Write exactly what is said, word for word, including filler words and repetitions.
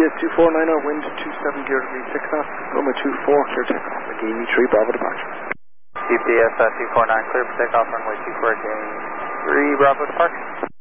S two four nine zero, wind two seven zero degrees six knots, runway two four, clear takeoff, again, three Bravo departure. G P S two four nine, clear for takeoff, runway two four, again, three Bravo departure.